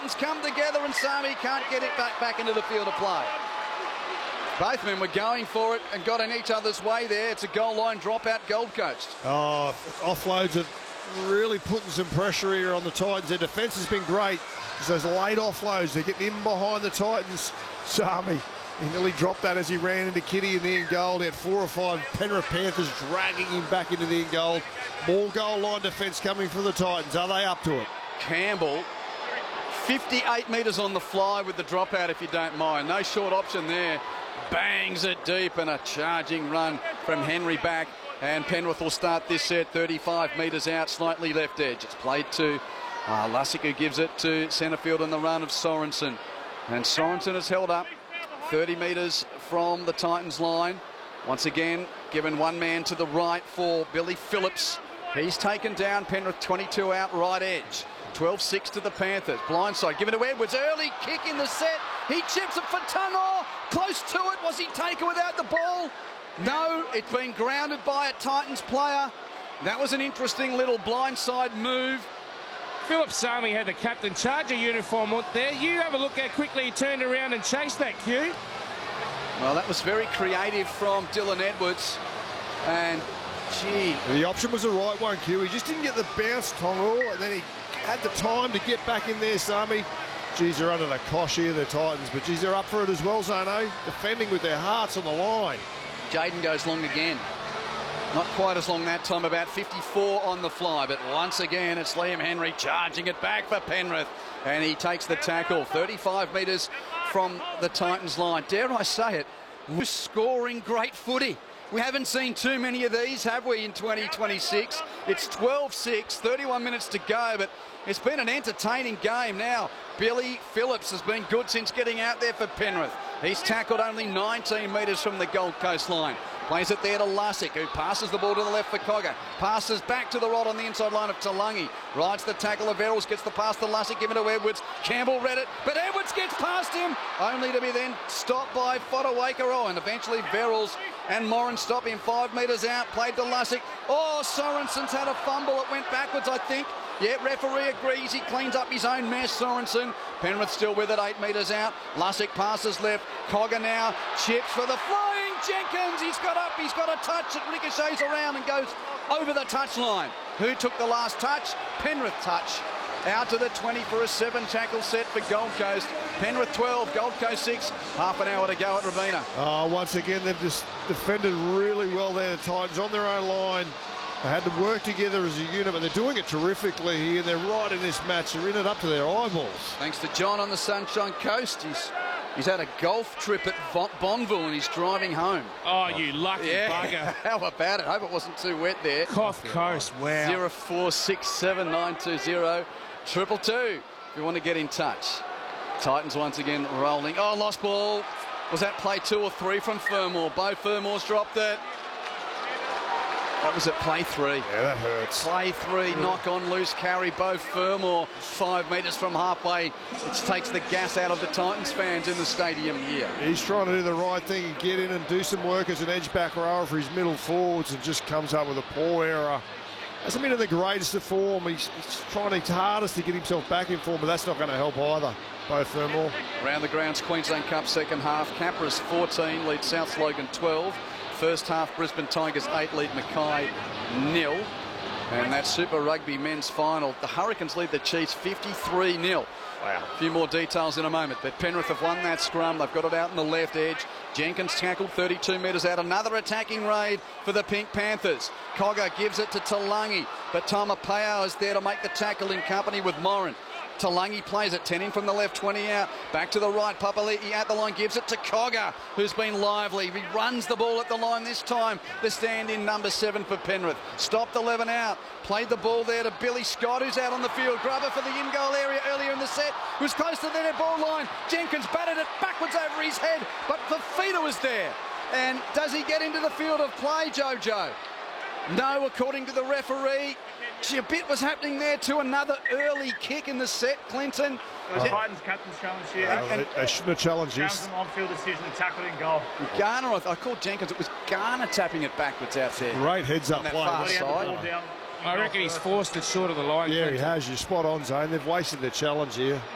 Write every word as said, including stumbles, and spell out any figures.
Titans come together and Sami can't get it back, back into the field of play. Both men were going for it and got in each other's way there. It's a goal line dropout, Gold Coast. Oh, offloads are really putting some pressure here on the Titans. Their defence has been great. It's those late offloads, they're getting in behind the Titans. Sami, he nearly dropped that as he ran into Kitty in the end goal. He had four or five Penrith Panthers dragging him back into the end goal. More goal line defence coming from the Titans. Are they up to it? Campbell, fifty-eight metres on the fly with the dropout, if you don't mind. No short option there. Bangs it deep and a charging run from Henry back. And Penrith will start this set thirty-five metres out, slightly left edge. It's played to uh, Lussick, who gives it to centre field in the run of Sorensen. And Sorensen is held up thirty metres from the Titans line. Once again, given one man to the right for Billy Phillips. He's taken down. Penrith twenty-two out, right edge. twelve six to the Panthers. Blindside given to Edwards. Early kick in the set. He chips it for Tunor. Close to it. Was he taken without the ball? No, it's been grounded by a Titans player. That was an interesting little blindside move. Philip Sami had the captain charger uniform on there. You have a look how quickly he turned around and chased that, Q. Well, that was very creative from Dylan Edwards. And, gee. The option was the right one, Q. He just didn't get the bounce, Tonga, and then he had the time to get back in there, Sami. Geez, they're under the cosh here, the Titans, but geez, they're up for it as well, Zano. Defending with their hearts on the line. Jaden goes long again. Not quite as long that time, about fifty-four on the fly, but once again it's Liam Henry charging it back for Penrith, and he takes the tackle thirty-five metres from the Titans line. Dare I say it, we're scoring great footy. We haven't seen too many of these, have we, in twenty twenty-six? It's twelve six, thirty-one minutes to go, but it's been an entertaining game now. Billy Phillips has been good since getting out there for Penrith. He's tackled only nineteen metres from the Gold Coast line. Plays it there to Lussick, who passes the ball to the left for Cogger. Passes back to the right on the inside line of Talangi. Rides the tackle of Verrills, gets the pass to Lussick, given to Edwards. Campbell read it, but Edwards gets past him, only to be then stopped by Fotuaika, and eventually Verrills and Moran stop him five metres out. Played to Lussick. Oh, Sorensen's had a fumble. It went backwards, I think. Yeah, referee agrees. He cleans up his own mess, Sorensen. Penrith still with it, eight metres out. Lussick passes left. Cogger now chips for the flying Jenkins. He's got up, he's got a touch. It ricochets around and goes over the touchline. Who took the last touch? Penrith touch. Out to the twenty for a seven tackle set for Gold Coast. Penrith twelve, Gold Coast six. Half an hour to go at Robina. Oh, once again, they've just defended really well there. The Titans on their own line. They had to work together as a unit, but they're doing it terrifically here. They're right in this match. They're in it up to their eyeballs. Thanks to John on the Sunshine Coast. He's he's had a golf trip at Bonville and he's driving home. Oh, you lucky yeah. bugger. How about it? Hope it wasn't too wet there. Cough Coast, wow. zero four six seven nine two zero triple two if you want to get in touch. Titans once again rolling. Oh, lost ball. Was that play two or three from Fermor? Bo Fermor's dropped it. That was at play three. Yeah, that hurts. Play three, knock on, loose carry. Bo Fermor, five metres from halfway. It takes the gas out of the Titans fans in the stadium here. He's trying to do the right thing and get in and do some work as an edge back rower for his middle forwards, and just comes up with a poor error. Hasn't been in the greatest of form. He's, he's trying his hardest to get himself back in form, but that's not going to help either. Bo Fermor. Around the grounds, Queensland Cup second half. Capras fourteen, lead South Logan twelve. First half, Brisbane Tigers eight, lead Mackay nil. And that Super Rugby men's final, the Hurricanes lead the Chiefs fifty-three nil. Wow. A few more details in a moment, but Penrith have won that scrum. They've got it out on the left edge. Jenkins tackled thirty-two metres out. Another attacking raid for the Pink Panthers. Cogger gives it to Talangi, but Tamapao is there to make the tackle in company with Moran. Talangi plays it, ten in from the left, twenty out. Back to the right, Papali'i at the line, gives it to Cogger, who's been lively. He runs the ball at the line this time. The stand-in number seven for Penrith. Stopped eleven out. Played the ball there to Billy Scott, who's out on the field. Grubber for the in-goal area earlier in the set, who's close to the net ball line. Jenkins batted it backwards over his head, but Fafita was there. And does he get into the field of play, Jojo? No, according to the referee. Gee, a bit was happening there too. Another early kick in the set, Clinton. It was Titans captain's challenge here. Uh, they, they shouldn't have challenged this. An on-field decision to tackle in goal. Garner, I, I called Jenkins. It was Garner tapping it backwards out there. Great heads-up play. Far side. I reckon he's forced it short of the line. Yeah, he has. You're spot on, Zane. They've wasted their challenge here.